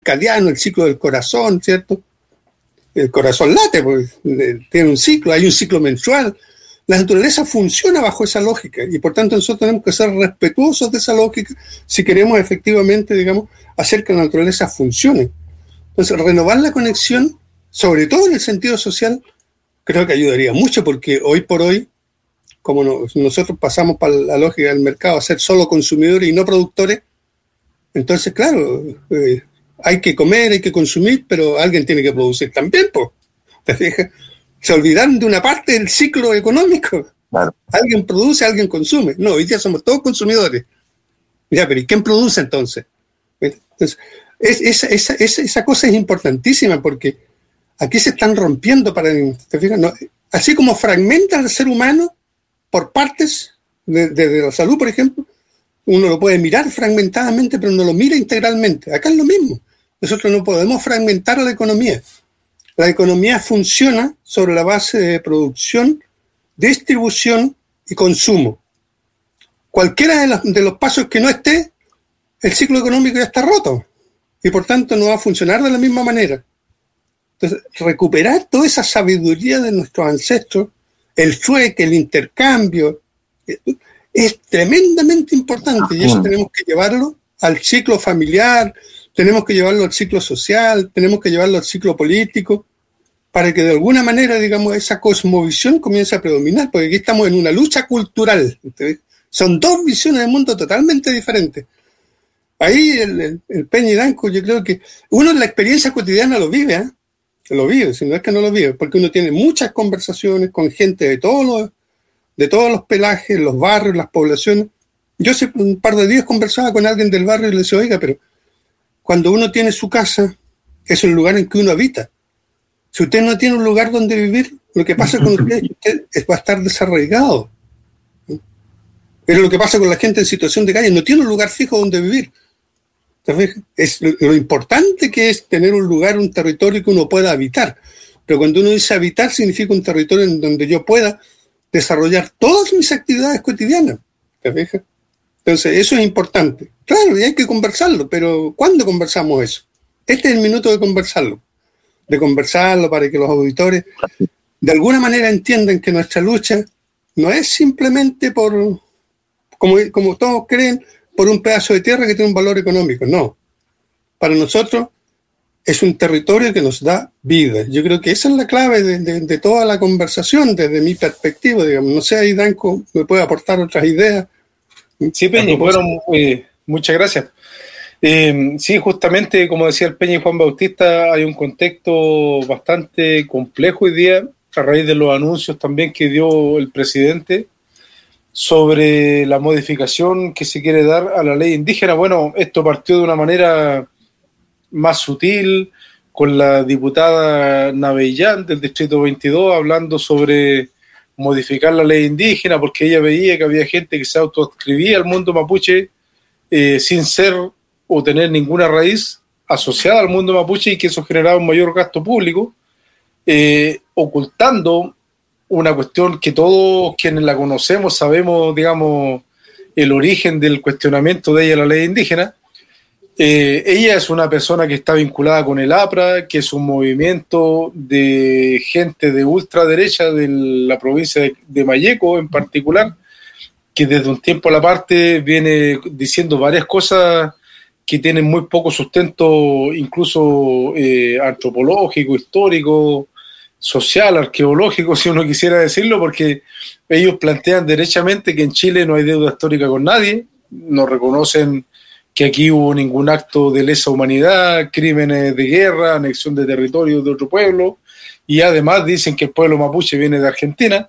circadiano, el ciclo del corazón, ¿cierto? El corazón late, pues, tiene un ciclo, hay un ciclo menstrual. La naturaleza funciona bajo esa lógica y por tanto nosotros tenemos que ser respetuosos de esa lógica si queremos efectivamente, digamos, hacer que la naturaleza funcione. Entonces, renovar la conexión, sobre todo en el sentido social, creo que ayudaría mucho porque hoy por hoy, como nosotros pasamos para la lógica del mercado a ser solo consumidores y no productores, entonces, claro, hay que comer, hay que consumir, pero alguien tiene que producir también, pues. ¿Te fijas? Se olvidaron de una parte del ciclo económico. Claro. Alguien produce, alguien consume. No, hoy día somos todos consumidores. Ya, pero ¿y quién produce entonces? Entonces, esa cosa es importantísima porque aquí se están rompiendo ¿te fijas? No, así como fragmenta al ser humano por partes de la salud, por ejemplo, uno lo puede mirar fragmentadamente, pero no lo mira integralmente. Acá es lo mismo. Nosotros no podemos fragmentar la economía. La economía funciona sobre la base de producción, distribución y consumo. Cualquiera de los pasos que no esté, el ciclo económico ya está roto y por tanto no va a funcionar de la misma manera. Entonces, recuperar toda esa sabiduría de nuestros ancestros, el trueque, el intercambio, es tremendamente importante y eso tenemos que llevarlo al ciclo familiar, tenemos que llevarlo al ciclo social, tenemos que llevarlo al ciclo político, para que de alguna manera, digamos, esa cosmovisión comience a predominar, porque aquí estamos en una lucha cultural. Son dos visiones del mundo totalmente diferentes. Ahí el Peña yo creo que uno en la experiencia cotidiana lo vive, ¿eh? Lo vive, si no es que no lo vive, porque uno tiene muchas conversaciones con gente de todos los pelajes, los barrios, las poblaciones. Yo hace un par de días conversaba con alguien del barrio y le decía, oiga, pero cuando uno tiene su casa, es el lugar en que uno habita. Si usted no tiene un lugar donde vivir, lo que pasa con usted va a estar desarraigado. Pero lo que pasa con la gente en situación de calle, no tiene un lugar fijo donde vivir. Es lo importante que es tener un lugar, un territorio que uno pueda habitar. Pero cuando uno dice habitar, significa un territorio en donde yo pueda desarrollar todas mis actividades cotidianas. ¿Te fijas? Entonces, eso es importante. Claro, y hay que conversarlo, pero ¿cuándo conversamos eso? Este es el minuto de conversarlo para que los auditores de alguna manera entiendan que nuestra lucha no es simplemente por, como todos creen, por un pedazo de tierra que tiene un valor económico. No. Para nosotros es un territorio que nos da vida. Yo creo que esa es la clave de toda la conversación desde mi perspectiva. Digamos. No sé, ahí Danco me puede aportar otras ideas. Sí, Peña, bueno, muchas gracias. Sí, justamente, como decía el Peña y Juan Bautista, hay un contexto bastante complejo hoy día, a raíz de los anuncios también que dio el presidente sobre la modificación que se quiere dar a la ley indígena. Bueno, esto partió de una manera más sutil, con la diputada Navellán del Distrito 22 hablando sobre modificar la ley indígena, porque ella veía que había gente que se autoadscribía al mundo mapuche sin ser o tener ninguna raíz asociada al mundo mapuche y que eso generaba un mayor gasto público, ocultando una cuestión que todos quienes la conocemos sabemos, digamos, el origen del cuestionamiento de ella a la ley indígena. Ella es una persona que está vinculada con el APRA, que es un movimiento de gente de ultraderecha de la provincia de Malleco en particular, que desde un tiempo a la parte viene diciendo varias cosas que tienen muy poco sustento, incluso antropológico, histórico, social, arqueológico, si uno quisiera decirlo, porque ellos plantean derechamente que en Chile no hay deuda histórica con nadie, no reconocen que aquí hubo ningún acto de lesa humanidad, crímenes de guerra, anexión de territorios de otro pueblo, y además dicen que el pueblo mapuche viene de Argentina.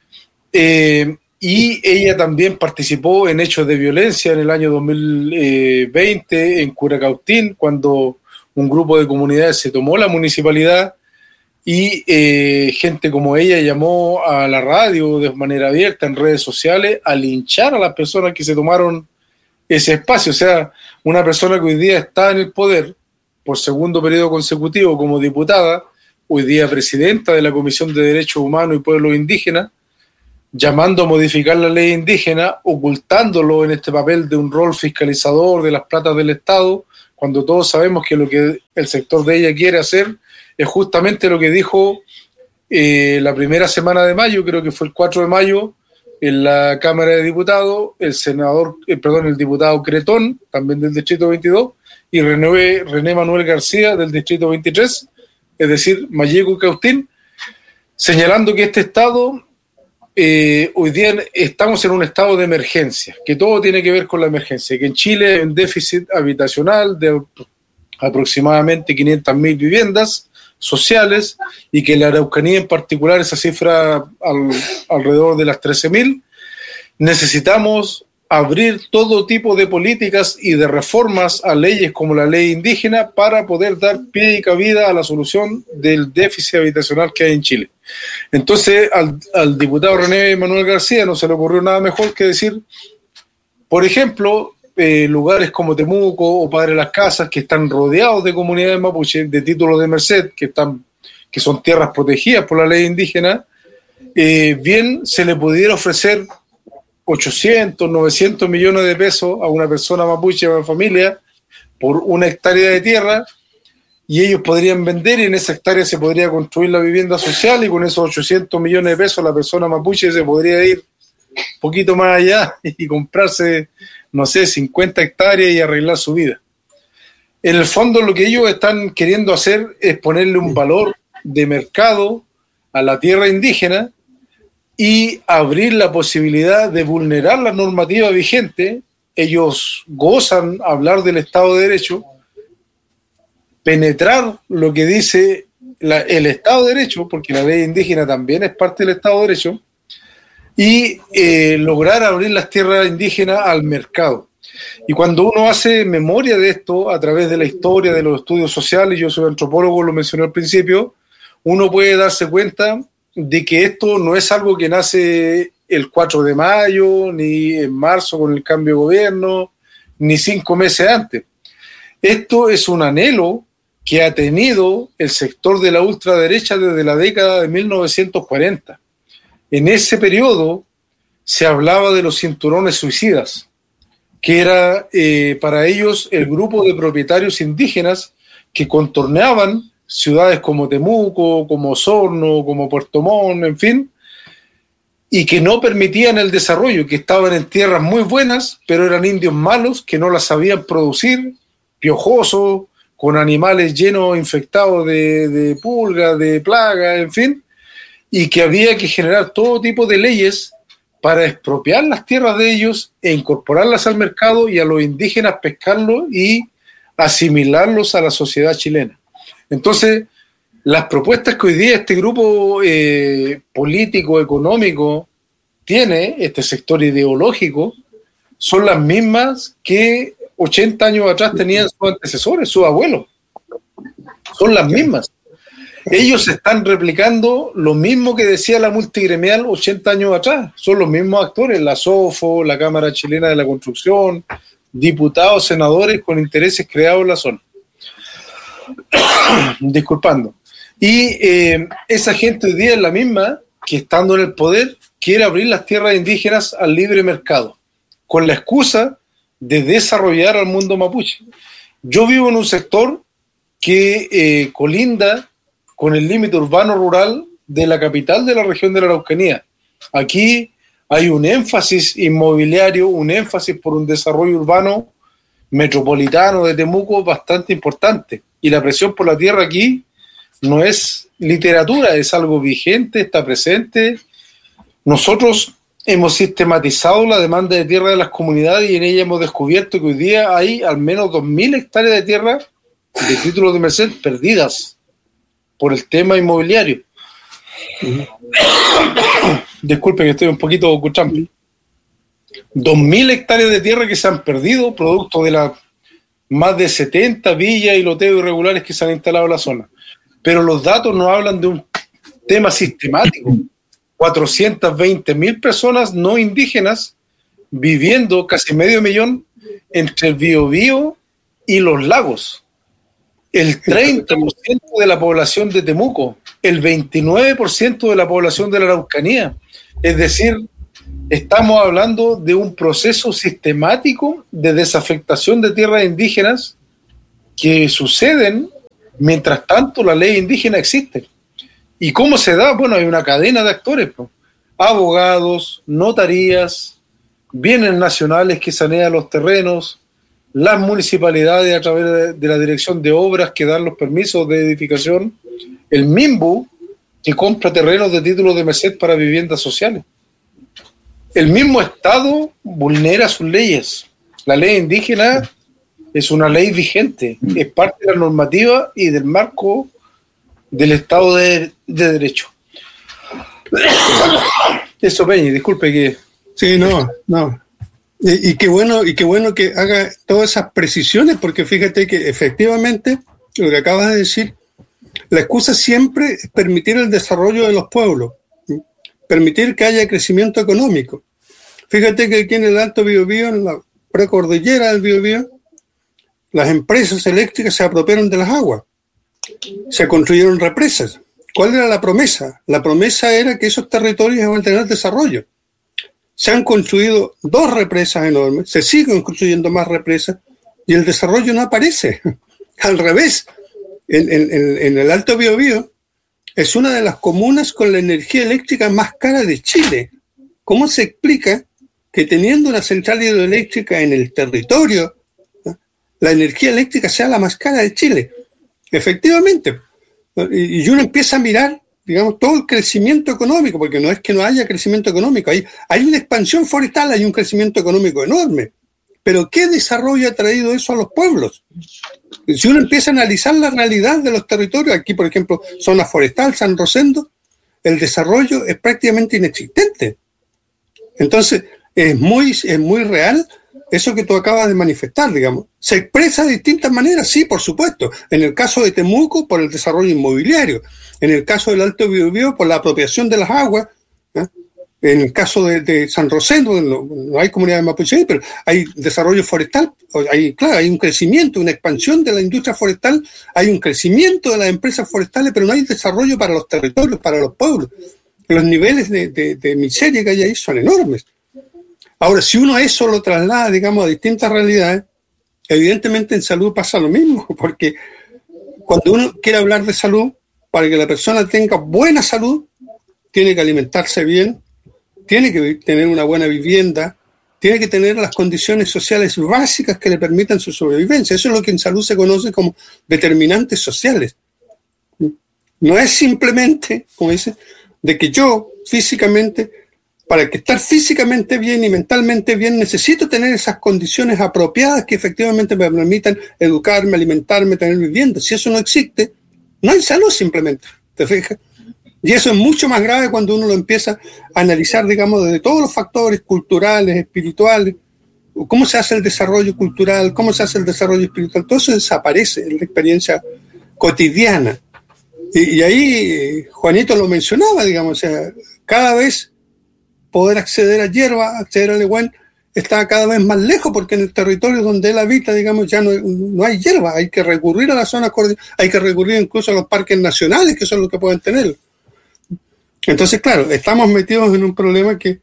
Y ella también participó en hechos de violencia en el año 2020 en Curacautín, cuando un grupo de comunidades se tomó la municipalidad y gente como ella llamó a la radio de manera abierta en redes sociales a linchar a las personas que se tomaron ese espacio. O sea, una persona que hoy día está en el poder por segundo periodo consecutivo como diputada, hoy día presidenta de la Comisión de Derechos Humanos y Pueblos Indígenas, llamando a modificar la ley indígena, ocultándolo en este papel de un rol fiscalizador de las platas del Estado, cuando todos sabemos que lo que el sector de ella quiere hacer es justamente lo que dijo la primera semana de mayo, creo que fue el 4 de mayo, en la Cámara de Diputados, el diputado Cretón, también del Distrito 22, y René Manuel García, del Distrito 23, es decir, Malleco y Cautín, señalando que este Estado, hoy día estamos en un estado de emergencia, que todo tiene que ver con la emergencia, que en Chile hay un déficit habitacional de aproximadamente 500.000 viviendas sociales, y que la Araucanía en particular, esa cifra alrededor de las 13.000, necesitamos abrir todo tipo de políticas y de reformas a leyes como la ley indígena para poder dar pie y cabida a la solución del déficit habitacional que hay en Chile. Entonces al diputado René Manuel García no se le ocurrió nada mejor que decir, por ejemplo, lugares como Temuco o Padre Las Casas, que están rodeados de comunidades mapuche, de títulos de merced, que son tierras protegidas por la ley indígena, bien se le pudiera ofrecer 800, 900 millones de pesos a una persona mapuche o a una familia por una hectárea de tierra, y ellos podrían vender, y en esa hectárea se podría construir la vivienda social, y con esos 800 millones de pesos la persona mapuche se podría ir un poquito más allá y comprarse, no sé, 50 hectáreas y arreglar su vida. En el fondo lo que ellos están queriendo hacer es ponerle un valor de mercado a la tierra indígena y abrir la posibilidad de vulnerar la normativa vigente. Ellos gozan hablar del Estado de Derecho, penetrar lo que dice el Estado de Derecho, porque la ley indígena también es parte del Estado de Derecho, y lograr abrir las tierras indígenas al mercado. Y cuando uno hace memoria de esto a través de la historia, de los estudios sociales, yo soy antropólogo, lo mencioné al principio, uno puede darse cuenta de que esto no es algo que nace el 4 de mayo, ni en marzo con el cambio de gobierno, ni 5 meses antes. Esto es un anhelo que ha tenido el sector de la ultraderecha desde la década de 1940. En ese periodo se hablaba de los cinturones suicidas, que era para ellos el grupo de propietarios indígenas que contorneaban ciudades como Temuco, como Osorno, como Puerto Montt, en fin, y que no permitían el desarrollo, que estaban en tierras muy buenas, pero eran indios malos que no las sabían producir, piojosos, con animales llenos, infectados de pulgas, de plagas, en fin, y que había que generar todo tipo de leyes para expropiar las tierras de ellos e incorporarlas al mercado, y a los indígenas pescarlos y asimilarlos a la sociedad chilena. Entonces, las propuestas que hoy día este grupo político, económico tiene, este sector ideológico, son las mismas que 80 años atrás tenían sus antecesores, sus abuelos. Son las mismas. Ellos están replicando lo mismo que decía la multigremial 80 años atrás. Son los mismos actores, la SOFO, la Cámara Chilena de la Construcción, diputados, senadores con intereses creados en la zona. Disculpando. Y esa gente hoy día es la misma que, estando en el poder, quiere abrir las tierras indígenas al libre mercado, con la excusa de desarrollar al mundo mapuche. Yo vivo en un sector que colinda con el límite urbano-rural de la capital de la región de la Araucanía. Aquí hay un énfasis inmobiliario, un énfasis por un desarrollo urbano metropolitano de Temuco bastante importante. Y la presión por la tierra aquí no es literatura, es algo vigente, está presente. Nosotros hemos sistematizado la demanda de tierra de las comunidades y en ella hemos descubierto que hoy día hay al menos 2.000 hectáreas de tierra de títulos de merced perdidas por el tema inmobiliario. Disculpe que estoy un poquito escuchando. 2.000 hectáreas de tierra que se han perdido producto de las más de 70 villas y loteos irregulares que se han instalado en la zona. Pero los datos nos hablan de un tema sistemático. 420.000 personas no indígenas viviendo, casi 500.000, entre el Biobío y los lagos. El 30% de la población de Temuco, el 29% de la población de la Araucanía. Es decir, estamos hablando de un proceso sistemático de desafectación de tierras indígenas que suceden mientras tanto la ley indígena existe. ¿Y cómo se da? Bueno, hay una cadena de actores, pues. Abogados, notarías, bienes nacionales que sanean los terrenos, las municipalidades a través de la dirección de obras que dan los permisos de edificación, el MIMBU que compra terrenos de títulos de merced para viviendas sociales. El mismo Estado vulnera sus leyes. La ley indígena es una ley vigente, es parte de la normativa y del marco del Estado de Derecho. Eso, Peñi, disculpe que... Sí, no. Y qué bueno que haga todas esas precisiones, porque fíjate que efectivamente, lo que acabas de decir, la excusa siempre es permitir el desarrollo de los pueblos, permitir que haya crecimiento económico. Fíjate que aquí en el Alto Biobío, en la precordillera del Biobío, las empresas eléctricas se apropiaron de las aguas, se construyeron represas. ¿Cuál era la promesa? La promesa era que esos territorios iban a tener desarrollo. Se han construido 2 represas enormes, se siguen construyendo más represas y el desarrollo no aparece. Al revés, en el Alto Biobío es una de las comunas con la energía eléctrica más cara de Chile. ¿Cómo se explica que teniendo una central hidroeléctrica en el territorio, la energía eléctrica sea la más cara de Chile? Efectivamente. Y uno empieza a mirar, digamos, todo el crecimiento económico, porque no es que no haya crecimiento económico, hay una expansión forestal, hay un crecimiento económico enorme. Pero ¿qué desarrollo ha traído eso a los pueblos? Si uno empieza a analizar la realidad de los territorios, aquí por ejemplo, zona forestal, San Rosendo, el desarrollo es prácticamente inexistente. Entonces, es muy real eso que tú acabas de manifestar, digamos. Se expresa de distintas maneras, sí, por supuesto. En el caso de Temuco, por el desarrollo inmobiliario. En el caso del Alto Biobío, por la apropiación de las aguas. En el caso de San Rosendo, no hay comunidad mapuche ahí, pero hay desarrollo forestal. Hay un crecimiento, una expansión de la industria forestal. Hay un crecimiento de las empresas forestales, pero no hay desarrollo para los territorios, para los pueblos. Los niveles de miseria que hay ahí son enormes. Ahora, si uno eso lo traslada, digamos, a distintas realidades, evidentemente en salud pasa lo mismo, porque cuando uno quiere hablar de salud, para que la persona tenga buena salud, tiene que alimentarse bien, tiene que tener una buena vivienda, tiene que tener las condiciones sociales básicas que le permitan su sobrevivencia. Eso es lo que en salud se conoce como determinantes sociales. No es simplemente, como dice, de que yo físicamente... Para que estar físicamente bien y mentalmente bien, necesito tener esas condiciones apropiadas que efectivamente me permitan educarme, alimentarme, tener vivienda. Si eso no existe, no hay salud simplemente, ¿te fijas? Y eso es mucho más grave cuando uno lo empieza a analizar, digamos, desde todos los factores culturales, espirituales, cómo se hace el desarrollo cultural, cómo se hace el desarrollo espiritual. Todo eso desaparece en la experiencia cotidiana. Y ahí Juanito lo mencionaba, digamos, o sea, cada vez poder acceder a hierba, acceder al leguán, está cada vez más lejos, porque en el territorio donde él habita, digamos, ya no hay hierba, hay que recurrir a la zona cordillerana, hay que recurrir incluso a los parques nacionales, que son los que pueden tener. Entonces, claro, estamos metidos en un problema que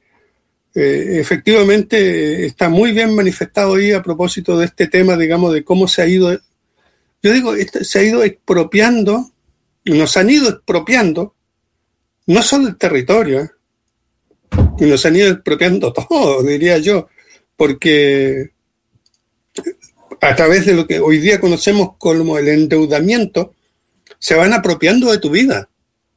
efectivamente está muy bien manifestado ahí a propósito de este tema, digamos, de cómo se ha ido, yo digo, se ha ido expropiando, nos han ido expropiando, no solo el territorio, y nos han ido expropiando todo, diría yo, porque a través de lo que hoy día conocemos como el endeudamiento, se van apropiando de tu vida.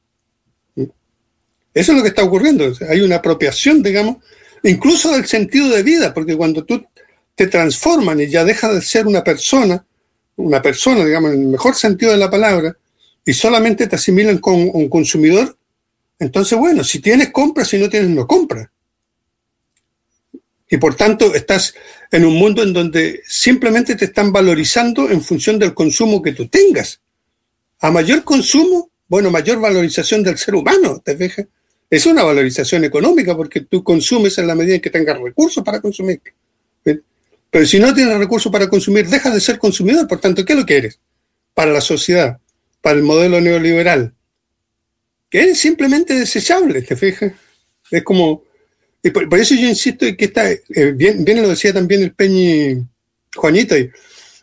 Eso es lo que está ocurriendo. Hay una apropiación, digamos, incluso del sentido de vida, porque cuando tú te transforman y ya dejas de ser una persona, digamos, en el mejor sentido de la palabra, y solamente te asimilan con un consumidor, entonces, bueno, si tienes, compras, si no tienes, no compras. Y por tanto, estás en un mundo en donde simplemente te están valorizando en función del consumo que tú tengas. A mayor consumo, bueno, mayor valorización del ser humano, ¿te fijas? Es una valorización económica porque tú consumes en la medida en que tengas recursos para consumir. ¿Bien? Pero si no tienes recursos para consumir, dejas de ser consumidor. Por tanto, ¿qué es lo que eres? Para la sociedad, para el modelo neoliberal, que es simplemente desechable, ¿te fijas? Es como... Y por eso yo insisto en que está, bien lo decía también el Peñi Juanito,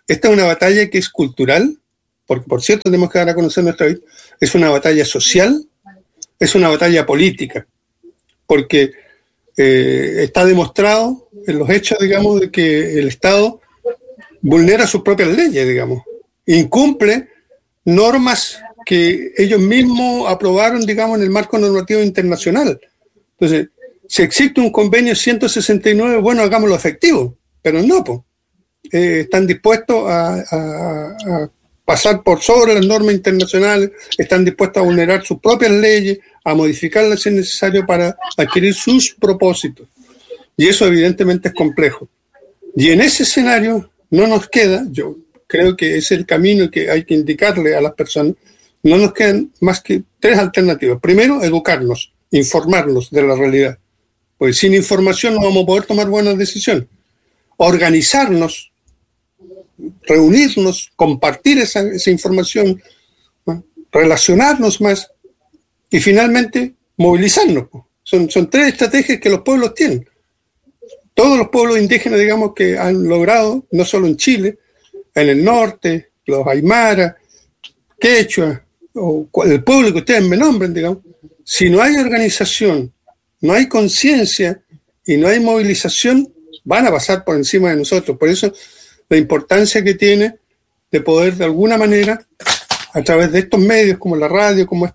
esta es una batalla que es cultural, porque por cierto tenemos que dar a conocer nuestra vida, es una batalla social, es una batalla política, porque está demostrado en los hechos, digamos, de que el Estado vulnera sus propias leyes, digamos, incumple normas que ellos mismos aprobaron, digamos, en el marco normativo internacional. Entonces, si existe un convenio 169, bueno, hagámoslo efectivo, pero no, pues. Están dispuestos a pasar por sobre las normas internacionales, están dispuestos a vulnerar sus propias leyes, a modificarlas si es necesario para adquirir sus propósitos. Y eso evidentemente es complejo. Y en ese escenario no nos queda, yo creo que es el camino que hay que indicarle a las personas, no nos quedan más que 3 alternativas. Primero, educarnos, informarnos de la realidad. Pues sin información no vamos a poder tomar buenas decisiones. Organizarnos, reunirnos, compartir esa información, ¿no? Relacionarnos más y finalmente movilizarnos. Son 3 estrategias que los pueblos tienen. Todos los pueblos indígenas, digamos, que han logrado, no solo en Chile, en el norte, los Aymara, Quechua, o el pueblo que ustedes me nombren, digamos, si no hay organización, no hay conciencia y no hay movilización, van a pasar por encima de nosotros. Por eso la importancia que tiene de poder de alguna manera, a través de estos medios como la radio, como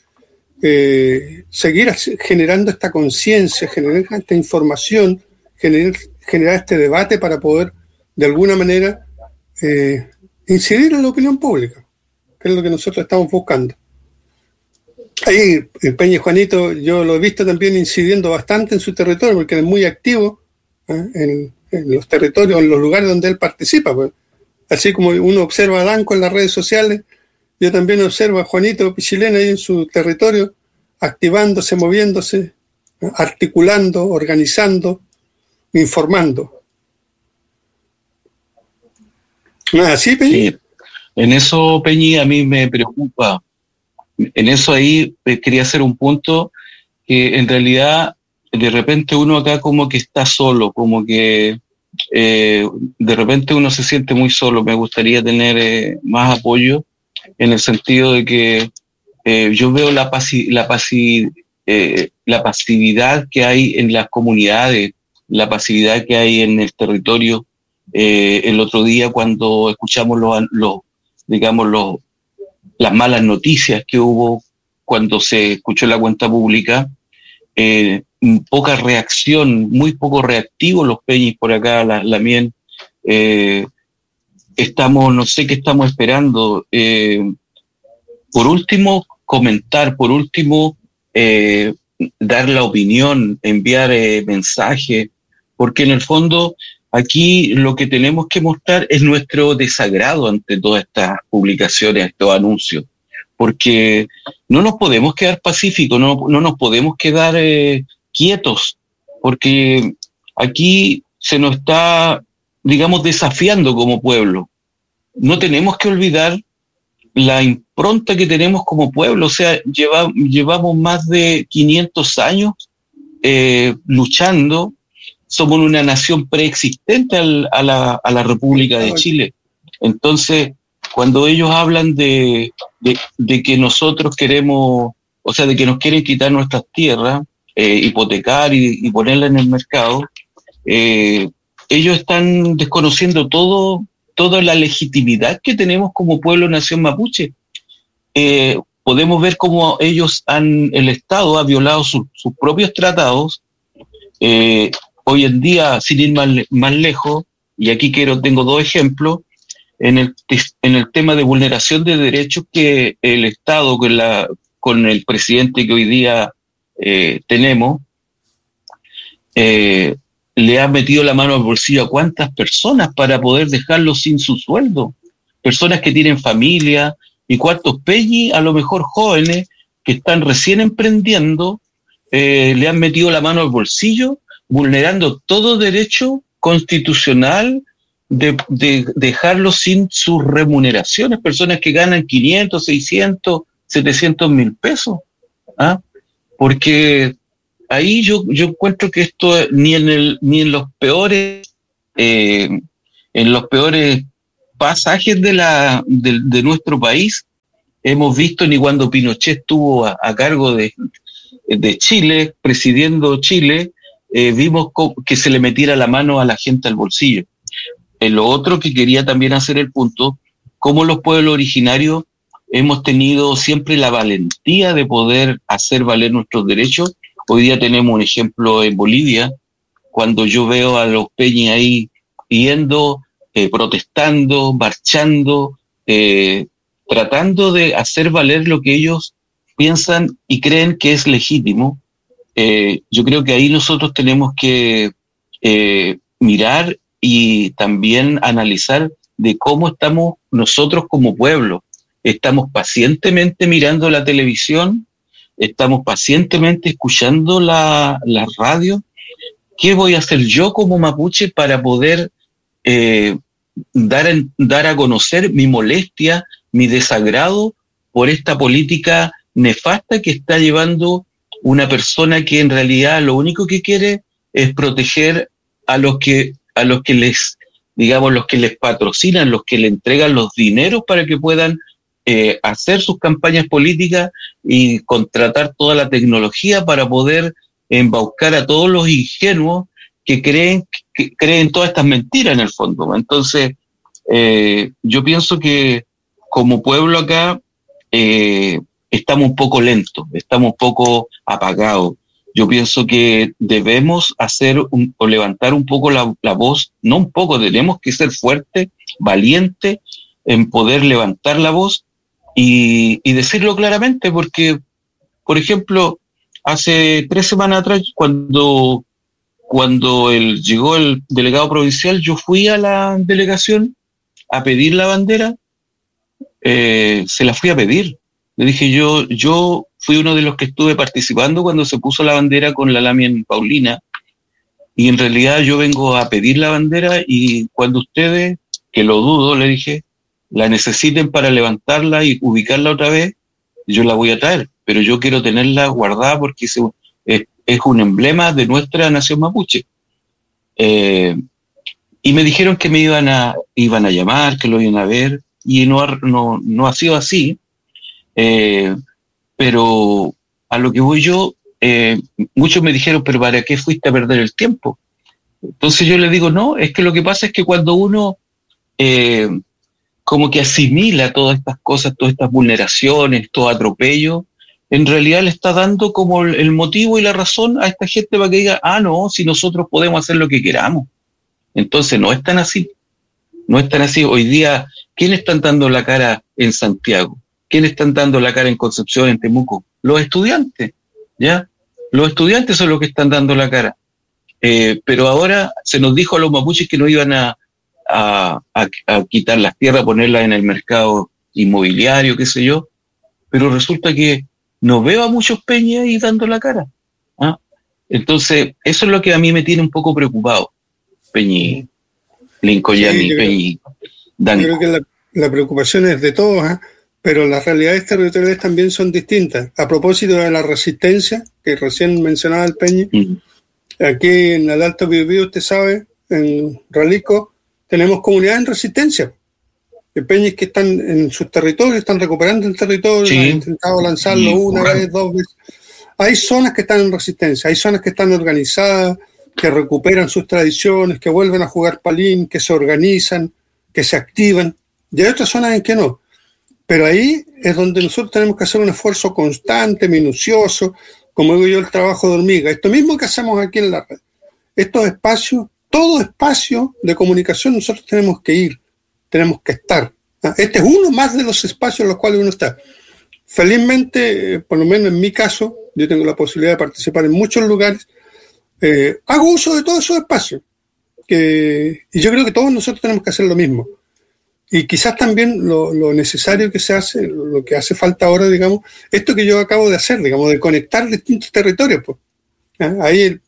seguir generando esta conciencia, generar esta información, generar este debate para poder de alguna manera incidir en la opinión pública, que es lo que nosotros estamos buscando. Ahí el Peña Juanito, yo lo he visto también incidiendo bastante en su territorio, porque él es muy activo en los territorios, en los lugares donde él participa. Pues. Así como uno observa a Danco en las redes sociales, yo también observo a Juanito Pichilena ahí en su territorio, activándose, moviéndose, articulando, organizando, informando. ¿No es así, Peñi? Sí. En eso, Peñi, a mí me preocupa. En eso ahí quería hacer un punto que en realidad de repente uno acá como que está solo, como que de repente uno se siente muy solo. Me gustaría tener más apoyo en el sentido de que yo veo la pasividad que hay en las comunidades, la pasividad que hay en el territorio. El otro día cuando escuchamos las malas noticias que hubo cuando se escuchó la cuenta pública, poca reacción, muy poco reactivos los Peñis por acá, la Mien. No sé qué estamos esperando. Por último, comentar, dar la opinión, enviar mensajes, porque en el fondo aquí lo que tenemos que mostrar es nuestro desagrado ante todas estas publicaciones, estos anuncios, porque no nos podemos quedar pacíficos, no nos podemos quedar quietos, porque aquí se nos está, digamos, desafiando como pueblo. No tenemos que olvidar la impronta que tenemos como pueblo, o sea, llevamos más de 500 años luchando. Somos una nación preexistente a la República de Chile. Entonces, cuando ellos hablan de que nosotros queremos, o sea, de que nos quieren quitar nuestras tierras, hipotecar y ponerlas en el mercado, ellos están desconociendo toda la legitimidad que tenemos como pueblo nación mapuche. Podemos ver cómo el Estado ha violado sus propios tratados. Hoy en día, sin ir más lejos, y aquí tengo 2 ejemplos, en el tema de vulneración de derechos que el Estado, con el presidente que hoy día tenemos, le ha metido la mano al bolsillo a cuántas personas para poder dejarlos sin su sueldo. Personas que tienen familia y cuántos Peñi, a lo mejor jóvenes, que están recién emprendiendo, le han metido la mano al bolsillo, vulnerando todo derecho constitucional de dejarlos sin sus remuneraciones, personas que ganan 500, 600, 700 mil pesos. Porque ahí yo encuentro que esto ni en los peores pasajes de nuestro país hemos visto, ni cuando Pinochet estuvo a cargo de Chile, presidiendo Chile, vimos que se le metiera la mano a la gente al bolsillo. Lo otro que quería también hacer el punto, como los pueblos originarios hemos tenido siempre la valentía de poder hacer valer nuestros derechos. Hoy día tenemos un ejemplo en Bolivia, cuando yo veo a los peñis ahí yendo, protestando, marchando, tratando de hacer valer lo que ellos piensan y creen que es legítimo. Yo creo que ahí nosotros tenemos que mirar y también analizar de cómo estamos nosotros como pueblo. Estamos pacientemente mirando la televisión, estamos pacientemente escuchando la radio. ¿Qué voy a hacer yo como mapuche para poder dar a conocer mi molestia, mi desagrado por esta política nefasta que está llevando una persona que en realidad lo único que quiere es proteger a los que les, digamos, los que les patrocinan, los que le entregan los dineros para que puedan hacer sus campañas políticas y contratar toda la tecnología para poder embaucar a todos los ingenuos que creen todas estas mentiras en el fondo. Entonces, yo pienso que como pueblo acá estamos un poco lentos, estamos un poco apagados. Yo pienso que debemos o levantar un poco la voz, no un poco, tenemos que ser fuertes, valientes en poder levantar la voz y decirlo claramente, porque, por ejemplo, hace 3 semanas atrás, cuando llegó el delegado provincial, yo fui a la delegación a pedir la bandera, se la fui a pedir. Le dije, yo fui uno de los que estuve participando cuando se puso la bandera con la Lamien Paulina, y en realidad yo vengo a pedir la bandera, y cuando ustedes, que lo dudo, le dije, la necesiten para levantarla y ubicarla otra vez, yo la voy a traer, pero yo quiero tenerla guardada porque es un emblema de nuestra nación mapuche. Y me dijeron que me iban a llamar, que lo iban a ver, y no ha sido así. Pero a lo que voy yo, muchos me dijeron, pero ¿para qué fuiste a perder el tiempo? Entonces yo le digo, no, es que lo que pasa es que cuando uno como que asimila todas estas cosas, todas estas vulneraciones, todo atropello, en realidad le está dando como el motivo y la razón a esta gente para que diga, no, si nosotros podemos hacer lo que queramos. Entonces no es tan así, no es tan así. Hoy día, ¿quiénes están dando la cara en Santiago? ¿Quiénes están dando la cara en Concepción, en Temuco? Los estudiantes, ¿ya? Los estudiantes son los que están dando la cara. Pero ahora se nos dijo a los mapuches que no iban a quitar las tierras, ponerlas en el mercado inmobiliario, qué sé yo, pero resulta que no veo a muchos peñas ahí dando la cara. Entonces, eso es lo que a mí me tiene un poco preocupado. Peñi, Lincoln, Peñi, Danco. Yo creo que la preocupación es de todos, pero las realidades territoriales también son distintas. A propósito de la resistencia, que recién mencionaba el Peñi, aquí en el Alto Biobío, usted sabe, en Ralico, tenemos comunidades en resistencia. De peñas que están en sus territorios, están recuperando el territorio, han intentado lanzarlo una vez, 2 veces. Hay zonas que están en resistencia, hay zonas que están organizadas, que recuperan sus tradiciones, que vuelven a jugar palín, que se organizan, que se activan, y hay otras zonas en que no. Pero ahí es donde nosotros tenemos que hacer un esfuerzo constante, minucioso, como digo yo, el trabajo de hormiga. Esto mismo que hacemos aquí en la red. Estos espacios, todo espacio de comunicación nosotros tenemos que ir, tenemos que estar. Este es uno más de los espacios en los cuales uno está. Felizmente, por lo menos en mi caso, yo tengo la posibilidad de participar en muchos lugares, hago uso de todos esos espacios. Y yo creo que todos nosotros tenemos que hacer lo mismo. Y quizás también lo necesario que se hace, lo que hace falta ahora, digamos, esto que yo acabo de hacer, digamos, de conectar distintos territorios. Pues. Ahí el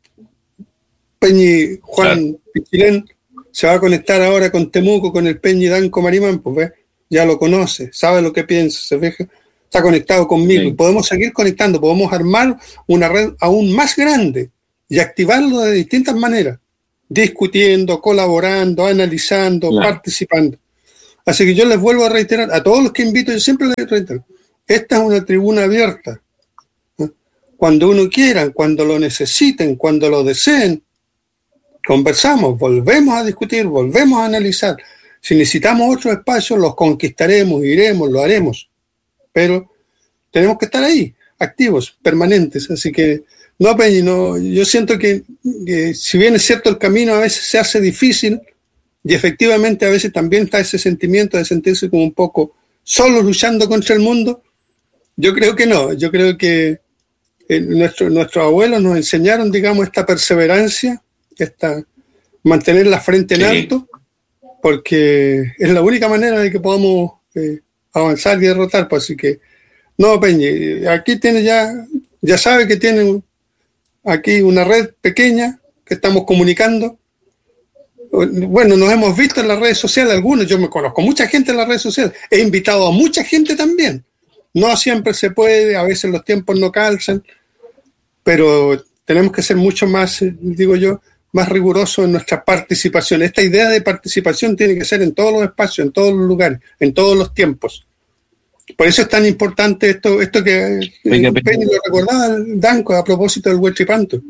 Peñi Juan Pichilén se va a conectar ahora con Temuco, con el Peñi Danco Marimán, pues ¿ves? Ya lo conoce, sabe lo que piensa, se fija, está conectado conmigo. Y podemos seguir conectando, podemos armar una red aún más grande y activarlo de distintas maneras, discutiendo, colaborando, analizando, participando. Así que yo les vuelvo a reiterar, a todos los que invito, yo siempre les reitero, esta es una tribuna abierta. Cuando uno quiera, cuando lo necesiten, cuando lo deseen, conversamos, volvemos a discutir, volvemos a analizar. Si necesitamos otros espacios, los conquistaremos, iremos, lo haremos. Pero tenemos que estar ahí, activos, permanentes. Así que, no, Peñi, no, yo siento que si bien es cierto el camino a veces se hace difícil, y efectivamente a veces también está ese sentimiento de sentirse como un poco solo luchando contra el mundo, yo creo que no. Yo creo que nuestros abuelos nos enseñaron, digamos, esta perseverancia, mantener la frente en alto, porque es la única manera de que podamos avanzar y derrotar. Pues, así que, no, Peñi, aquí tiene ya sabe que tiene aquí una red pequeña que estamos comunicando. Bueno, nos hemos visto en las redes sociales algunos, yo me conozco mucha gente en las redes sociales, he invitado a mucha gente también. No siempre se puede, a veces los tiempos no calzan, pero tenemos que ser mucho más, digo yo, más rigurosos en nuestra participación. Esta idea de participación tiene que ser en todos los espacios, en todos los lugares, en todos los tiempos. Por eso es tan importante esto que Peña lo recordaba, Danco, a propósito del Huechipanto.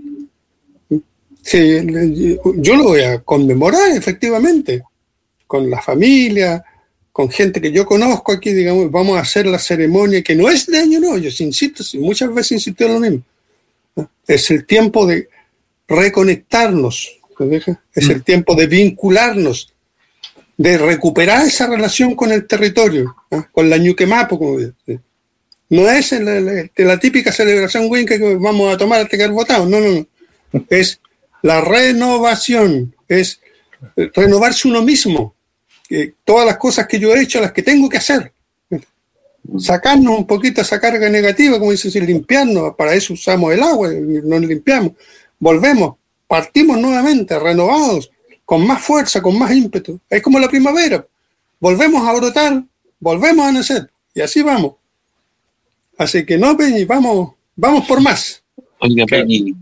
Sí, yo lo voy a conmemorar efectivamente, con la familia, con gente que yo conozco aquí, digamos, vamos a hacer la ceremonia que no es de Año Nuevo, yo insisto, muchas veces insisto en lo mismo. Es el tiempo de reconectarnos, es el tiempo de vincularnos, de recuperar esa relación con el territorio, con la Ñuquemapo, como digo. No es la típica celebración winca que vamos a tomar hasta quedar votados, no. Es la renovación, es renovarse uno mismo. Todas las cosas que yo he hecho, las que tengo que hacer. Sacarnos un poquito esa carga negativa, como dice, limpiarnos, para eso usamos el agua, nos limpiamos, volvemos, partimos nuevamente, renovados, con más fuerza, con más ímpetu. Es como la primavera, volvemos a brotar, volvemos a nacer, y así vamos. Así que no, Peñi, vamos por más. Oiga, Peñi.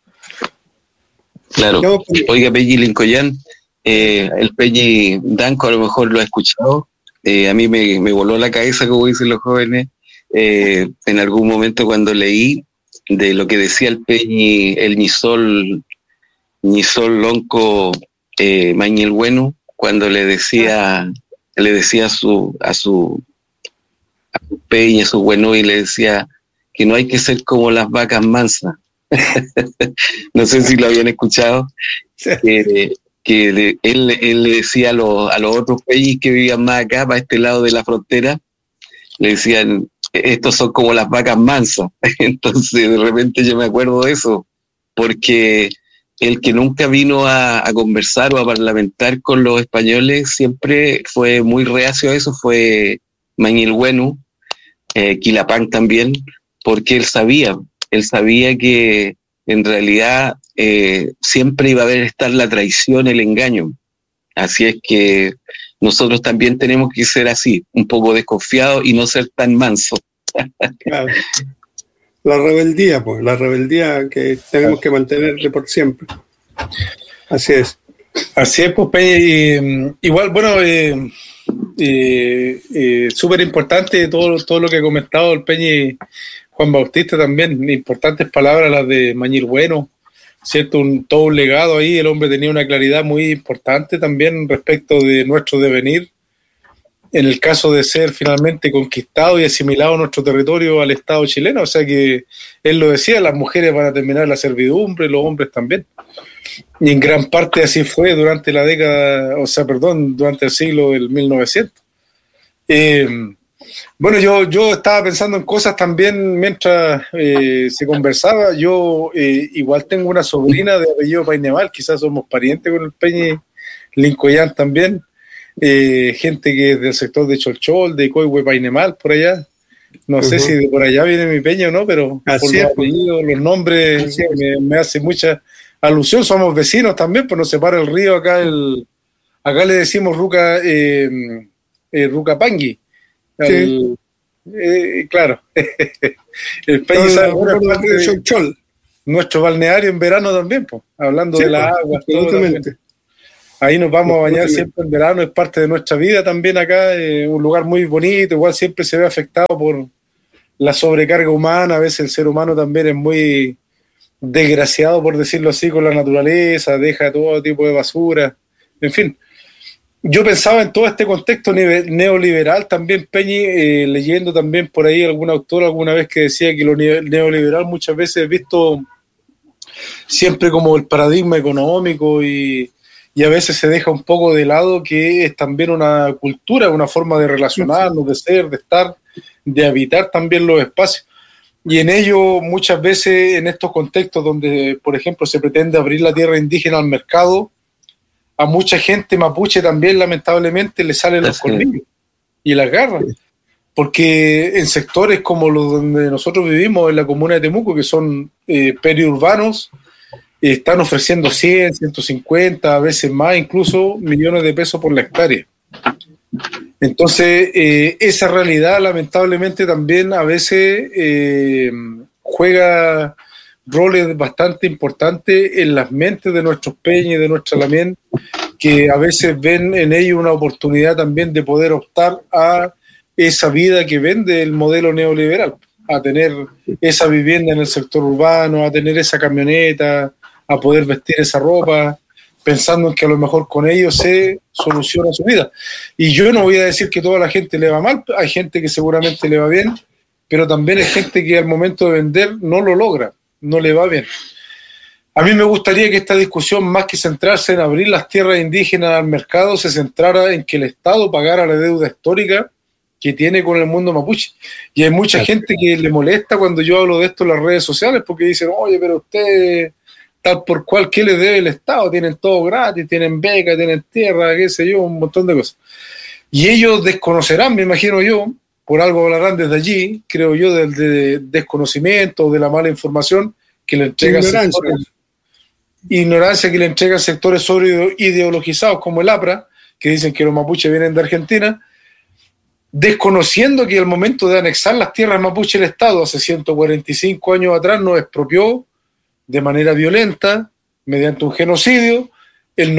Claro, oiga, Peñi Lincoyán, el Peñi Danco a lo mejor lo ha escuchado. A mí me voló la cabeza, como dicen los jóvenes, en algún momento cuando leí de lo que decía el Peñi, el Ñisol Lonco Mañel Bueno, cuando le decía a su Peñi, a su Bueno, y le decía que no hay que ser como las vacas mansas. No sé si lo habían escuchado. Sí. Él le decía a los otros Peñis que vivían más acá, para este lado de la frontera, le decían, estos son como las vacas mansas. Entonces de repente yo me acuerdo de eso, porque el que nunca vino a conversar o a parlamentar con los españoles siempre fue muy reacio a eso, fue Mañel Bueno, Quilapán también, porque él sabía que en realidad siempre iba a estar la traición, el engaño. Así es que nosotros también tenemos que ser así, un poco desconfiados y no ser tan mansos. Claro. La rebeldía que tenemos que mantener por siempre. Así es. Así es, pues, Peña. Igual, bueno, súper importante todo lo que ha comentado el Peña Juan Bautista también, importantes palabras las de Mañil Bueno, ¿cierto? Todo un legado ahí, el hombre tenía una claridad muy importante también respecto de nuestro devenir, en el caso de ser finalmente conquistado y asimilado nuestro territorio al Estado chileno, o sea que él lo decía, las mujeres van a terminar la servidumbre, los hombres también, y en gran parte así fue durante durante el siglo del 1900. Bueno, yo estaba pensando en cosas también mientras se conversaba. Yo igual tengo una sobrina de apellido Painemal, quizás somos parientes con el Peñi Lincoyán también. Gente que es del sector de Cholchol, de Coihue Painemal, por allá. No sé si de por allá viene mi Peña o no, pero por los apellidos, los nombres me hace mucha alusión. Somos vecinos también, pues nos separa el río acá. Acá le decimos Rucapangui. Sí. Claro. El Peña sabe nuestro balneario en verano también, pues, hablando de la agua. Absolutamente. Ahí nos vamos a bañar siempre en verano, es parte de nuestra vida también acá, un lugar muy bonito, igual siempre se ve afectado por la sobrecarga humana, a veces el ser humano también es muy desgraciado, por decirlo así, con la naturaleza, deja todo tipo de basura, en fin. Yo pensaba en todo este contexto neoliberal también, Peñi, leyendo también por ahí algún autor alguna vez que decía que lo neoliberal muchas veces es visto siempre como el paradigma económico y a veces se deja un poco de lado que es también una cultura, una forma de relacionarnos, de ser, de estar, de habitar también los espacios. Y en ello muchas veces en estos contextos donde, por ejemplo, se pretende abrir la tierra indígena al mercado, a mucha gente mapuche también lamentablemente le salen los colmillos y las garras. Porque en sectores como los donde nosotros vivimos, en la comuna de Temuco, que son periurbanos, están ofreciendo 100, 150, a veces más, incluso millones de pesos por la hectárea. Entonces, esa realidad lamentablemente también a veces juega roles bastante importantes en las mentes de nuestros peñas y de nuestra lamien, que a veces ven en ello una oportunidad también de poder optar a esa vida que vende el modelo neoliberal, a tener esa vivienda en el sector urbano, a tener esa camioneta, a poder vestir esa ropa, pensando en que a lo mejor con ello se soluciona su vida. Y yo no voy a decir que toda la gente le va mal, hay gente que seguramente le va bien, pero también hay gente que al momento de vender no lo logra, no le va bien. A mí me gustaría que esta discusión, más que centrarse en abrir las tierras indígenas al mercado, se centrara en que el Estado pagara la deuda histórica que tiene con el mundo mapuche. Y hay mucha gente que le molesta cuando yo hablo de esto en las redes sociales, porque dicen, oye, pero usted, tal por cual, ¿qué le debe el Estado? Tienen todo gratis, tienen becas, tienen tierra, qué sé yo, un montón de cosas. Y ellos desconocerán, me imagino yo, por algo hablarán desde allí, creo yo, del desconocimiento, de la mala información que le entrega ignorancia que le entregan sectores sobre ideologizados como el APRA, que dicen que los mapuches vienen de Argentina, desconociendo que al momento de anexar las tierras mapuche el Estado hace 145 años atrás nos expropió de manera violenta, mediante un genocidio, el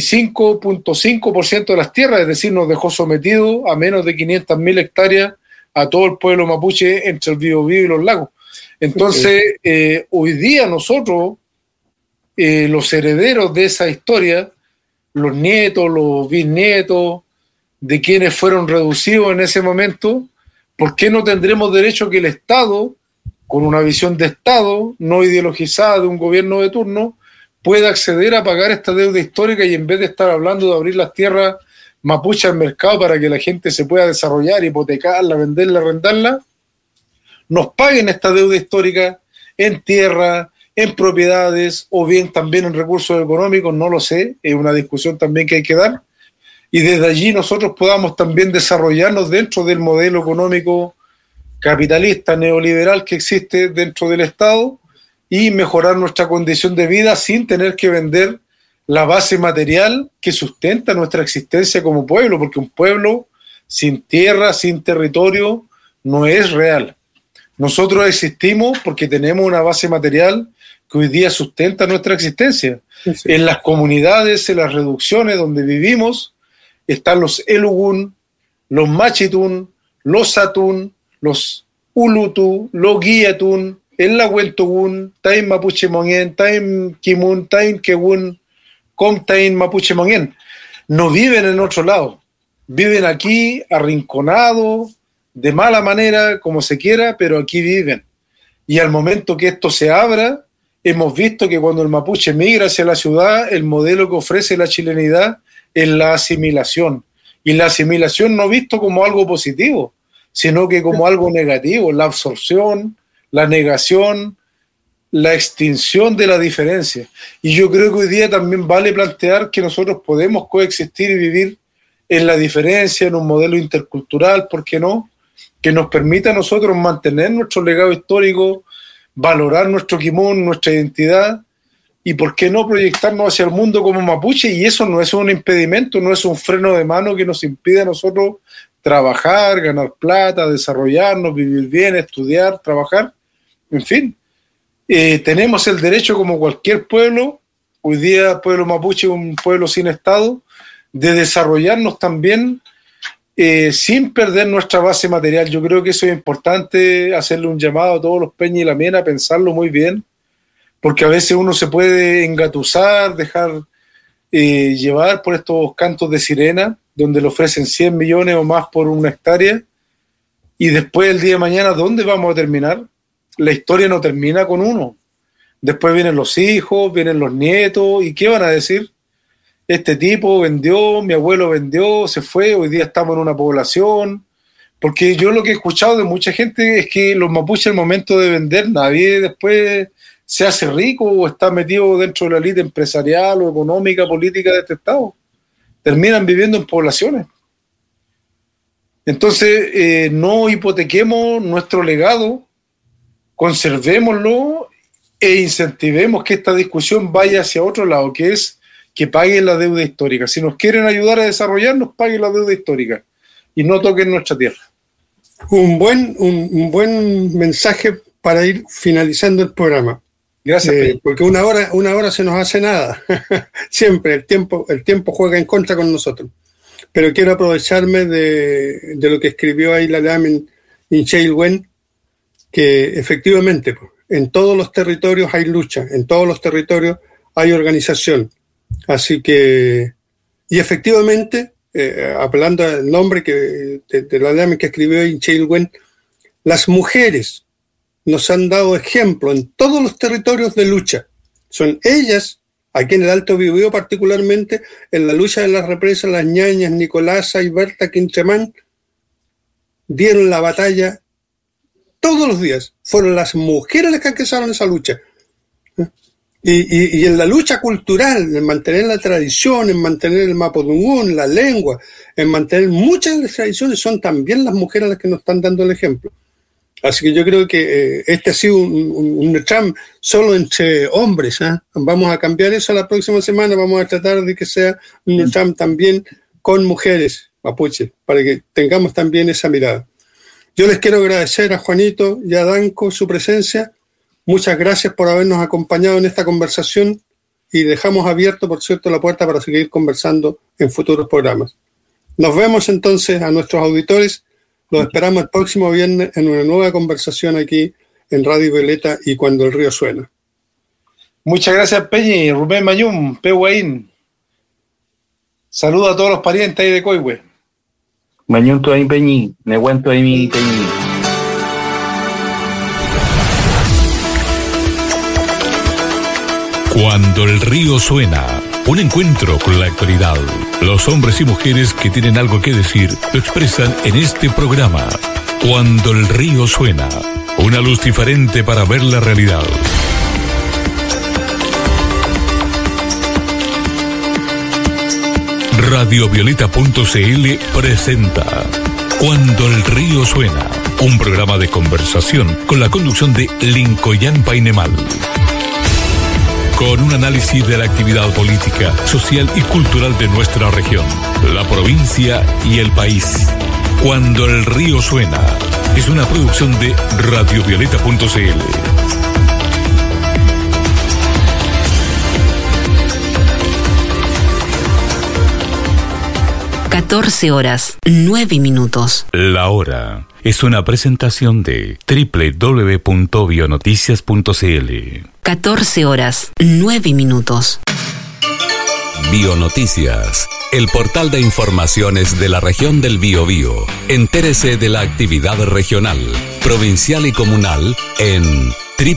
95.5% de las tierras, es decir, nos dejó sometido a menos de 500.000 hectáreas a todo el pueblo mapuche entre el Biobío y los lagos. Entonces, hoy día nosotros, los herederos de esa historia, los nietos, los bisnietos, de quienes fueron reducidos en ese momento, ¿por qué no tendremos derecho que el Estado, con una visión de Estado, no ideologizada de un gobierno de turno, pueda acceder a pagar esta deuda histórica y en vez de estar hablando de abrir las tierras mapuche al mercado para que la gente se pueda desarrollar, hipotecarla, venderla, arrendarla, nos paguen esta deuda histórica en tierra, en propiedades o bien también en recursos económicos? No lo sé, es una discusión también que hay que dar. Y desde allí nosotros podamos también desarrollarnos dentro del modelo económico capitalista, neoliberal que existe dentro del Estado y mejorar nuestra condición de vida sin tener que vender la base material que sustenta nuestra existencia como pueblo, porque un pueblo sin tierra, sin territorio, no es real. Nosotros existimos porque tenemos una base material que hoy día sustenta nuestra existencia. Sí. En las comunidades, en las reducciones donde vivimos, están los Elugun, los Machitún, los Satún, los Ulutu, los Guiatún, el Lahuentugún, Tain Mapuche Mongen, Tain Kimun, Tain Kegun, Comtain Mapuche Mongen. No viven en otro lado, viven aquí arrinconados, de mala manera, como se quiera, pero aquí viven. Y al momento que esto se abra, hemos visto que cuando el mapuche migra hacia la ciudad, el modelo que ofrece la chilenidad es la asimilación. Y la asimilación no visto como algo positivo, sino que como algo negativo, la absorción, la negación, la extinción de la diferencia. Y yo creo que hoy día también vale plantear que nosotros podemos coexistir y vivir en la diferencia, en un modelo intercultural, ¿por qué no?, que nos permita a nosotros mantener nuestro legado histórico, valorar nuestro quimón, nuestra identidad, y por qué no proyectarnos hacia el mundo como mapuche. Y eso no es un impedimento, no es un freno de mano que nos impide a nosotros trabajar, ganar plata, desarrollarnos, vivir bien, estudiar, trabajar, en fin. Tenemos el derecho, como cualquier pueblo, hoy día el pueblo mapuche es un pueblo sin Estado, de desarrollarnos también sin perder nuestra base material. Yo creo que eso es importante, hacerle un llamado a todos los Peña y la Mena, pensarlo muy bien, porque a veces uno se puede engatusar, dejar llevar por estos cantos de sirena, donde le ofrecen 100 millones o más por una hectárea, y después el día de mañana, ¿dónde vamos a terminar? La historia no termina con uno. Después vienen los hijos, vienen los nietos, ¿y qué van a decir? Este tipo vendió, mi abuelo vendió, se fue, hoy día estamos en una población. Porque yo lo que he escuchado de mucha gente es que los mapuches al momento de vender, nadie después se hace rico o está metido dentro de la élite empresarial o económica, política de este estado. Terminan viviendo en poblaciones. Entonces, no hipotequemos nuestro legado, conservémoslo e incentivemos que esta discusión vaya hacia otro lado, que es que paguen la deuda histórica. Si nos quieren ayudar a desarrollarnos, paguen la deuda histórica y no toquen nuestra tierra. Un buen mensaje para ir finalizando el programa. Gracias. Porque una hora se nos hace nada. Siempre el tiempo juega en contra con nosotros. Pero quiero aprovecharme de lo que escribió ahí la Lamen Incheilwen, que efectivamente en todos los territorios hay lucha, en todos los territorios hay organización. Así que, y efectivamente, hablando del nombre de la Lamen que escribió Incheilwen, las mujeres nos han dado ejemplo en todos los territorios de lucha. Son ellas, aquí en el Alto Biobío particularmente, en la lucha de las represas, las ñañas Nicolasa y Berta Quintremán dieron la batalla todos los días. Fueron las mujeres las que empezaron esa lucha. Y en la lucha cultural, en mantener la tradición, en mantener el mapudungún, la lengua, en mantener muchas de las tradiciones, son también las mujeres las que nos están dando el ejemplo. Así que yo creo que este ha sido un NETRAM solo entre hombres. Vamos a cambiar eso la próxima semana, vamos a tratar de que sea un NETRAM también con mujeres mapuche, para que tengamos también esa mirada. Yo les quiero agradecer a Juanito y a Danco su presencia. Muchas gracias por habernos acompañado en esta conversación y dejamos abierto, por cierto, la puerta para seguir conversando en futuros programas. Nos vemos entonces a nuestros auditores. Los esperamos el próximo viernes en una nueva conversación aquí en Radio Violeta y Cuando el Río Suena. Muchas gracias, Peñi, Rubén Mayum, Pehuaín. Saludos a todos los parientes ahí de Coihue. Mañunto ahí, Peñi, Nehuento ahí, mi Peñi. Cuando el río suena, un encuentro con la actualidad. Los hombres y mujeres que tienen algo que decir lo expresan en este programa. Cuando el río suena, una luz diferente para ver la realidad. Radiovioleta.cl presenta Cuando el río suena, un programa de conversación con la conducción de Lincoln Painemal. Con un análisis de la actividad política, social y cultural de nuestra región, la provincia y el país. Cuando el río suena, es una producción de radiovioleta.cl. (14:09). La hora es una presentación de www.bionoticias.cl. 14:09. Bionoticias, el portal de informaciones de la región del Biobío. Entérese de la actividad regional, provincial y comunal en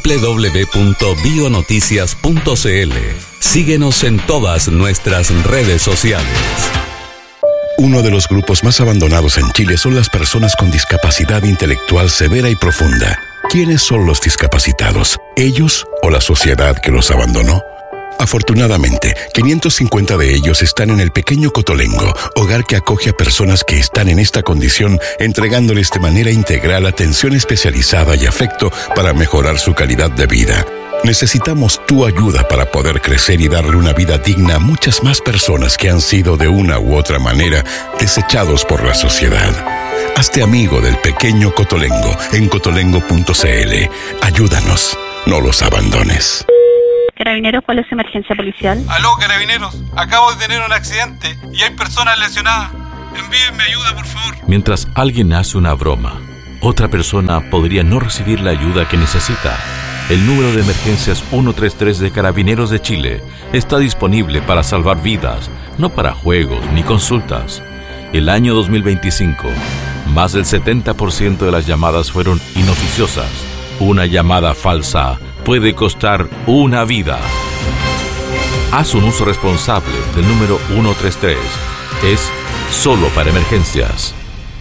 www.bionoticias.cl. Síguenos en todas nuestras redes sociales. Uno de los grupos más abandonados en Chile son las personas con discapacidad intelectual severa y profunda. ¿Quiénes son los discapacitados? ¿Ellos o la sociedad que los abandonó? Afortunadamente, 550 de ellos están en el pequeño Cotolengo, hogar que acoge a personas que están en esta condición, entregándoles de manera integral atención especializada y afecto para mejorar su calidad de vida. Necesitamos tu ayuda para poder crecer y darle una vida digna a muchas más personas que han sido de una u otra manera desechados por la sociedad. Hazte amigo del pequeño Cotolengo en cotolengo.cl. Ayúdanos, no los abandones. Carabineros, ¿cuál es su emergencia policial? Aló, Carabineros, acabo de tener un accidente y hay personas lesionadas. Envíenme ayuda, por favor. Mientras alguien hace una broma, otra persona podría no recibir la ayuda que necesita. El número de emergencias 133 de Carabineros de Chile está disponible para salvar vidas, no para juegos ni consultas. El año 2025, más del 70% de las llamadas fueron inoficiosas. Una llamada falsa puede costar una vida. Haz un uso responsable del número 133. Es solo para emergencias.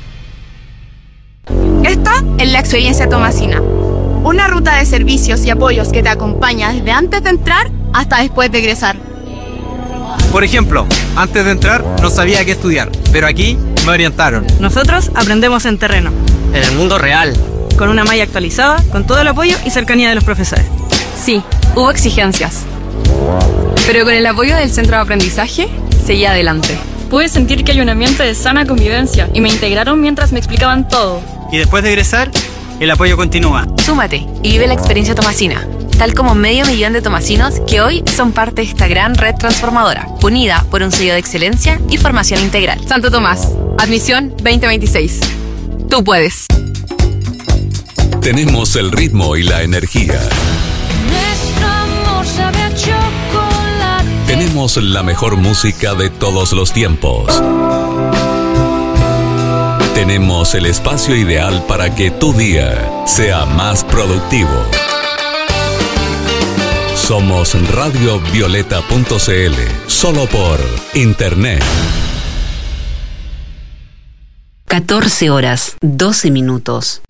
Esta es la experiencia Tomasina. Una ruta de servicios y apoyos que te acompaña desde antes de entrar hasta después de egresar. Por ejemplo, antes de entrar no sabía qué estudiar, pero aquí me orientaron. Nosotros aprendemos en terreno. En el mundo real. Con una malla actualizada, con todo el apoyo y cercanía de los profesores. Sí, hubo exigencias. Pero con el apoyo del centro de aprendizaje, seguí adelante. Pude sentir que hay un ambiente de sana convivencia y me integraron mientras me explicaban todo. Y después de egresar, el apoyo continúa. Súmate y vive la experiencia Tomasina, tal como 500.000 de tomasinos que hoy son parte de esta gran red transformadora, unida por un sello de excelencia y formación integral. Santo Tomás, admisión 2026. Tú puedes. Tenemos el ritmo y la energía. Nuestro amor sabe a chocolate. Tenemos la mejor música de todos los tiempos. Tenemos el espacio ideal para que tu día sea más productivo. Somos radiovioleta.cl, solo por internet. 14 horas, 12 minutos.